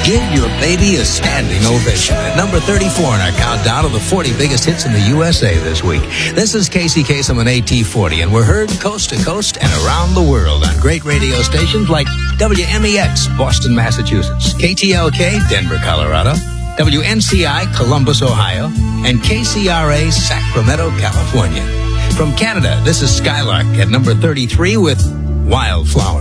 Give your baby a standing ovation at number 34 in our countdown of the 40 biggest hits in the USA this week. This is Casey Kasem on AT40, and we're heard coast to coast and around the world on great radio stations like WMEX, Boston, Massachusetts, KTLK, Denver, Colorado, WNCI, Columbus, Ohio, and KCRA, Sacramento, California. From Canada, this is Skylark at number 33 with Wildflower.